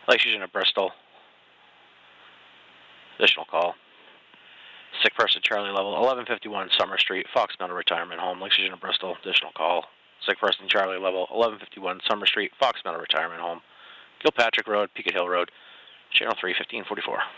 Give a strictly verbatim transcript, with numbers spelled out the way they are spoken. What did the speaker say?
Lake Fusion of Bristol. Additional call. Sick person, Charlie level, eleven fifty-one Summer Street, Fox Meadow Retirement Home, Lake Fusion of Bristol. Additional call. Sick person, Charlie level, eleven fifty-one Summer Street, Fox Meadow Retirement Home, Gilpatrick Road, Peaked Hill Road, Channel three, fifteen forty-four.